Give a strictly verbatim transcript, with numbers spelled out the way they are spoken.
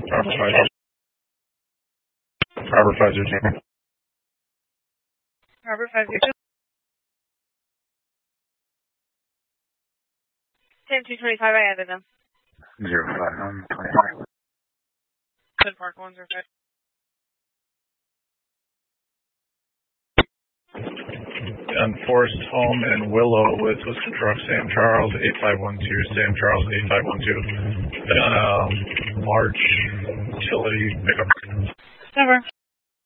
Robert five zero. Robert five zero zero. Robert five zero. ten two twenty-five, I added them. Zero five one twenty-five. Good Park one zero five. On Forest Home and Willow with Twisted Truck, Sam Charles, eight five one two, Sam Charles, eight five one two. Um, March utility pickup. Never.